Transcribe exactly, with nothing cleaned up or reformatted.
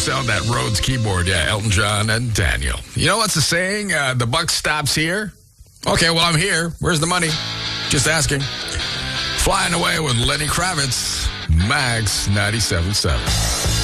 bust out that Rhodes keyboard. Yeah, Elton John and Daniel. You know what's the saying? Uh, the buck stops here. Okay, well, I'm here. Where's the money? Just asking. Flying away with Lenny Kravitz, Max ninety-seven point seven.